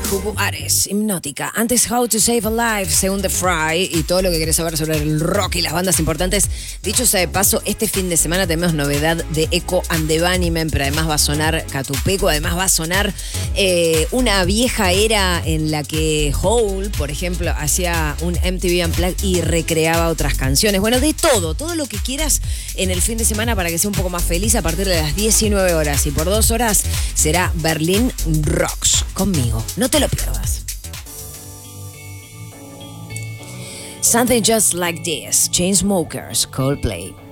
Hugo Ares, Hipnótica. Antes How to Save a Life, según The Fry, y todo lo que querés saber sobre el rock y las bandas importantes. Dicho sea de paso, este fin de semana tenemos novedad de Echo and the Bunnymen, pero además va a sonar Catupeco, además va a sonar una vieja era en la que Hole, por ejemplo, hacía un MTV Unplugged y recreaba otras canciones. Bueno, de todo lo que quieras en el fin de semana para que sea un poco más feliz a partir de las 19 horas. Y por 2 horas será Berlin Rocks conmigo. No te lo pierdas. Something Just Like This, Chainsmokers, Coldplay.